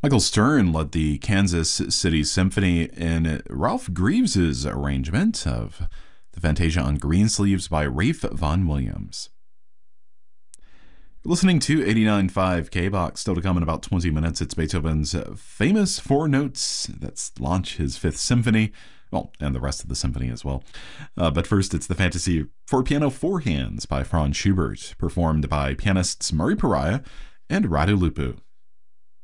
Michael Stern led the Kansas City Symphony in Ralph Greaves' arrangement of the Fantasia on Greensleeves by Rafe Vaughan Williams. You're listening to 89.5 KBOX. Still to come in about 20 minutes, it's Beethoven's famous four notes that launch his Fifth Symphony. Well, and the rest of the symphony as well. But first, it's the Fantasy for Piano Four Hands by Franz Schubert, performed by pianists Murray Pariah and Radu Lupu.